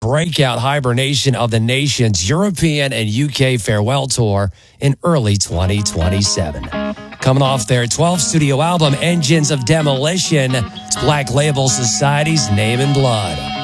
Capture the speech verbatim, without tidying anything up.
breakout hibernation of the nation's European and U K farewell tour in early twenty twenty-seven. Coming off their twelfth studio album, Engines of Demolition, it's Black Label Society's Name in Blood.